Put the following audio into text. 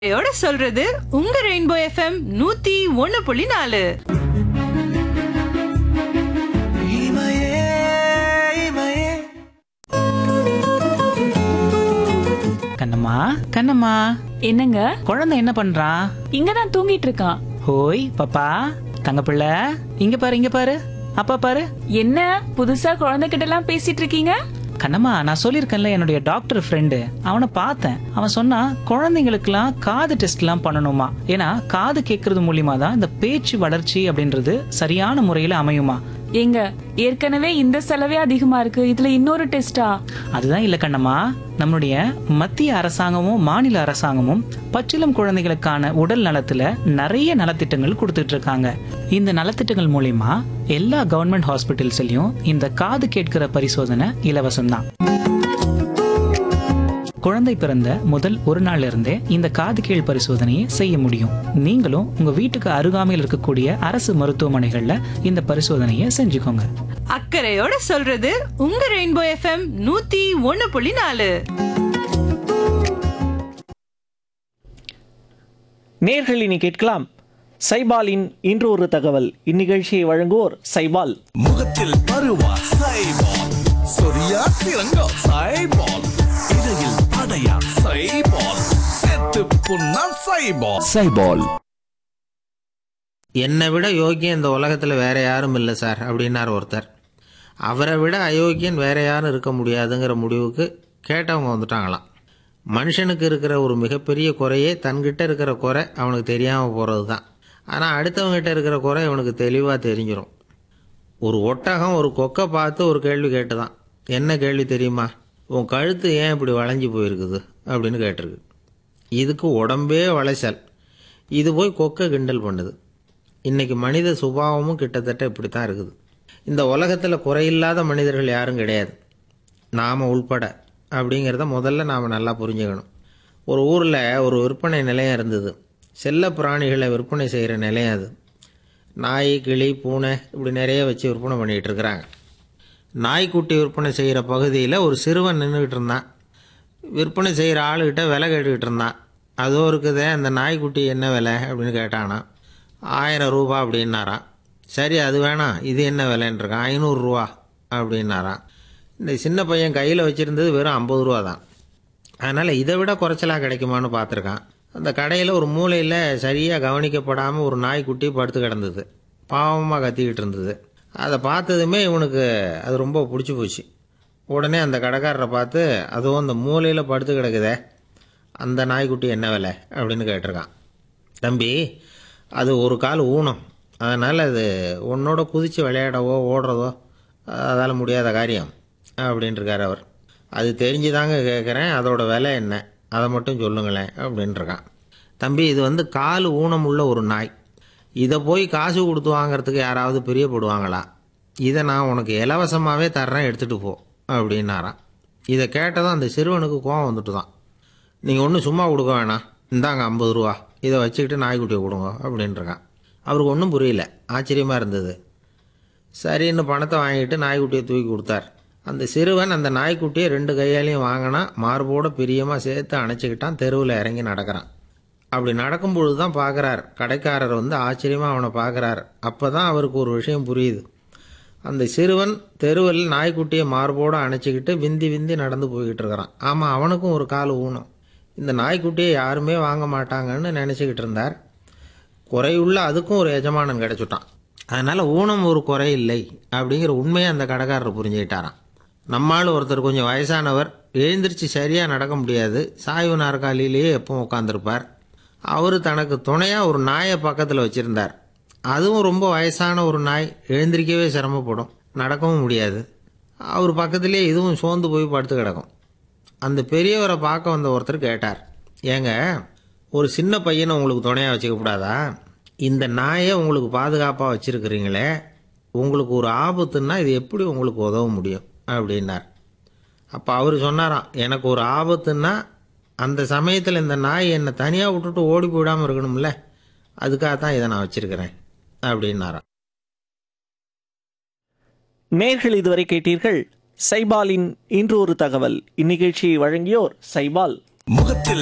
யோட சொல்றது உங்க ரெயின்போ எஃப்எம் 101.4. கண்ணம்மா கண்ணம்மா, என்னங்க? குழந்தை என்ன பண்றான்? இங்கதான் தூங்கிட்டு இருக்கான். ஹோய் பாப்பா, தங்கப்பிள்ளை, இங்க பாரு இங்க பாரு, அப்பா பாரு. என்ன புதுசா குழந்தைகிட்ட எல்லாம் பேசிட்டு இருக்கீங்க? கண்ணம்மா, நான் சொல்லியிருக்கேன்ல, என்னுடைய டாக்டர் ஃப்ரெண்டு, அவனை பார்த்தேன். அவன் சொன்னா குழந்தைங்களுக்குலாம் காது டெஸ்ட்லாம் பண்ணணுமா. ஏன்னா காது கேட்கறது மூலியமா தான் இந்த பேச்சு வளர்ச்சி அப்படின்றது சரியான முறையில அமையுமா. ஏங்க, ஏற்கனவே இந்த செலவே அதிகமா இருக்கு, இதுல இன்னொரு டெஸ்டா? அதுதான் இல்ல கண்ணம்மா, நம்மளுடைய மத்திய அரசாங்கமும் மாநில அரசாங்கமும் பச்சிளம் குழந்தைகளுக்கான உடல் நலத்துல நிறைய நலத்திட்டங்கள் கொடுத்துட்டு இருக்காங்க. இந்த நலத்திட்டங்கள் மூலியமா எல்லா கவர்மெண்ட் ஹாஸ்பிட்டல்ஸ்லயும் இந்த காது கேட்கிற பரிசோதனை இலவசம்தான். குழந்தை பிறந்த முதல் ஒரு நாள்ல இருந்தே இந்த காது கேள் பரிசோதனையை செய்ய முடியும். நீங்களும் உங்க வீட்டுக்கு அருகாமையில் இருக்கக்கூடிய அரசு மருத்துவமனைகள்ல இந்த பரிசோதனையை செஞ்சுக்கோங்க. அக்கறையோட சொல்றது உங்க ரெயின்போ எஃப்எம் 101.4. நேர்கள் இனி கேட்கலாம் சைபாலின் இன்று ஒரு தகவல். இந்நிகழ்ச்சியை வழங்குவோர் சைபால். முகத்தில் பருவா சைபால், சொரியா சிறங்கா சைபால், இடையில் அடையா சைபால், செத்து புண்ணா சைபால். சைபால். என்னை விட யோக்கியம் இந்த உலகத்தில் வேற யாரும் இல்லை சார் அப்படின்னார் ஒருத்தர். அவரை விட அயோக்கியன் வேற யாரும் இருக்க முடியாதுங்கிற முடிவுக்கு கேட்டவங்க வந்துட்டாங்களாம். மனுஷனுக்கு இருக்கிற ஒரு மிகப்பெரிய குறையே தன்கிட்ட இருக்கிற குறை அவனுக்கு தெரியாமல் போகிறது தான். ஆனால் அடுத்தவங்ககிட்ட இருக்கிற குறை இவனுக்கு தெளிவாக தெரிஞ்சிடும். ஒரு ஒட்டகம் ஒரு கொக்கை பார்த்து ஒரு கேள்வி கேட்டுதான். என்ன கேள்வி தெரியுமா? உன் கழுத்து ஏன் இப்படி வளைஞ்சி போயிருக்குது அப்படின்னு கேட்டிருக்கு. இதுக்கு உடம்பே வளைச்சல். இது போய் கொக்கை கிண்டல் பண்ணுது. இன்றைக்கி மனித சுபாவமும் கிட்டத்தட்ட இப்படி தான் இருக்குது. இந்த உலகத்தில் குறையில்லாத மனிதர்கள் யாரும் கிடையாது, நாம் உள்பட அப்படிங்கிறத முதல்ல நாம் நல்லா புரிஞ்சுக்கணும். ஒரு ஊரில் ஒரு விற்பனை நிலையம் இருந்தது. செல்ல பிராணிகளை விற்பனை செய்கிற நிலையம் அது. நாய், கிளி, பூனை இப்படி நிறைய வச்சு விற்பனை பண்ணிகிட்டு இருக்கிறாங்க. நாய்க்குட்டி விற்பனை செய்கிற பகுதியில் ஒரு சிறுவன் நின்றுக்கிட்டு இருந்தான். விற்பனை செய்கிற ஆளுகிட்ட விலை கேட்டுக்கிட்டு இருந்தான். அதோ இருக்குதே அந்த நாய்க்குட்டி என்ன விலை அப்படின்னு கேட்டானா. 1000 ரூபா அப்படின்னாரான். சரி அது வேணாம், இது என்ன விலைன்றிருக்கான். 500 ரூபா அப்படின்னாரான். இந்த சின்ன பையன் கையில் வச்சுருந்தது வெறும் 50 ரூபா தான். அதனால் இதை விட குறைச்சலாக கிடைக்குமான்னு பார்த்துருக்கான். அந்த கடையில் ஒரு மூலையில் சரியாக கவனிக்கப்படாமல் ஒரு நாய்க்குட்டி படுத்து கிடந்தது. பாவமாக கத்திக்கிட்டு இருந்தது. அதை பார்த்ததுமே இவனுக்கு அது ரொம்ப பிடிச்சி போச்சு. உடனே அந்த கடைக்காரரை பார்த்து, அதுவும் அந்த மூலையில் படுத்து கிடக்குதே அந்த நாய்க்குட்டி என்ன விலை அப்படின்னு கேட்டிருக்கான். தம்பி, அது ஒரு கால் ஊனம், அதனால் அது உன்னோட குதித்து விளையாடவோ ஓடுறதோ அதால் முடியாத காரியம் அப்படின்ட்டுருக்கார் அவர். அது தெரிஞ்சுதாங்க கேட்குறேன், அதோட விலை என்ன அதை மட்டும் சொல்லுங்களேன் அப்படின்ட்டுருக்கான். தம்பி, இது கால் ஊனம் உள்ள ஒரு நாய். இதை போய் காசு கொடுத்து வாங்கிறதுக்கு யாராவது பிரியப்படுவாங்களா? இதை நான் உனக்கு இலவசமாகவே தர்றேன், எடுத்துகிட்டு போ அப்படின்னாரான். இதை கேட்டதும் அந்த சிறுவனுக்கு கோவம் வந்துட்டு தான். நீங்கள் ஒன்றும் சும்மா கொடுக்க வேணாம், இந்தாங்க 50 ரூபா, இதை வச்சுக்கிட்டு நாய்க்குட்டியை கொடுங்க அப்படின்ட்டுருக்கான். அவருக்கு ஒன்றும் புரியல, ஆச்சரியமாக இருந்தது. சரின்னு பணத்தை வாங்கிட்டு நாய்க்குட்டியை தூக்கி கொடுத்தார். அந்த சிறுவன் அந்த நாய்க்குட்டியை 2 கையாலையும் வாங்கினா, மார்போட பிரியமாக சேர்த்து அணைச்சிக்கிட்டான். தெருவில் இறங்கி நடக்கிறான். அப்படி நடக்கும்பொழுது தான் பார்க்குறார், கடைக்காரர் ஆச்சரியமாக அவனை பார்க்குறார். அப்போ தான் அவருக்கு ஒரு விஷயம் புரியுது. அந்த சிறுவன் தெருவில் நாய்க்குட்டியை மார்போடு அணைச்சிக்கிட்டு விந்தி விந்தி நடந்து போய்கிட்டு இருக்கிறான். ஆமாம், அவனுக்கும் ஒரு கால் ஊனம். இந்த நாய்க்குட்டியை யாருமே வாங்க மாட்டாங்கன்னு நினச்சிக்கிட்டு இருந்தார். குறையுள்ள அதுக்கும் ஒரு எஜமானன் கிடச்சிட்டான். அதனால் ஊனம் ஒரு குறை இல்லை அப்படிங்கிற உண்மையை அந்த கடைக்காரர் புரிஞ்சுக்கிட்டாரான். நம்மால் ஒருத்தர் கொஞ்சம் வயசானவர், எழுந்திரிச்சு சரியாக நடக்க முடியாது, சாய்வு நாற்காலியிலேயே எப்பவும் உட்காந்துருப்பார். அவர் தனக்கு துணையாக ஒரு நாயை பக்கத்தில் வச்சுருந்தார். அதுவும் ரொம்ப வயசான ஒரு நாய், எழுந்திரிக்கவே சிரமப்படும், நடக்கவும் முடியாது. அவர் பக்கத்துலேயே இதுவும் சோர்ந்து போய் படுத்து கிடக்கும். அந்த பெரியவரை பார்க்க வந்த ஒருத்தர் கேட்டார், ஏங்க, ஒரு சின்ன பையனை உங்களுக்கு துணையாக வச்சுக்கக்கூடாதா? இந்த நாயை உங்களுக்கு பாதுகாப்பாக வச்சுருக்கிறீங்களே, உங்களுக்கு ஒரு ஆபத்துன்னா இது எப்படி உங்களுக்கு உதவ முடியும் அப்படின்னார். அப்போ அவர் சொன்னாராம், எனக்கு ஒரு ஆபத்துன்னா அந்த சமயத்தில் இந்த நாய் என்னை தனியாக விட்டுட்டு ஓடி போயிடாமல் இருக்கணும்ல, அதுக்காக தான் இதை நான் வச்சுருக்கிறேன் அப்படின்னாராம். நேர்கள் இதுவரை கேட்டீர்கள் சைபாலின் இன்று ஒரு தகவல். இந்நிகழ்ச்சியை வழங்கியோர் சைபால். முகத்தில்